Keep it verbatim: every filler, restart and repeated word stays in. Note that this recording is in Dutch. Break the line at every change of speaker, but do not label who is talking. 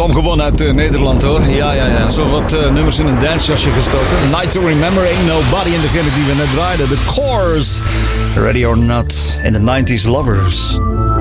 Kwam gewoon uit uh, Nederland hoor. Ja, ja, ja. Zo wat uh, nummers in een dancejasje gestoken. Night to Remember, Ain't Nobody. En degene die we net draaiden. The Course. Ready or Not. En de nineties Lovers.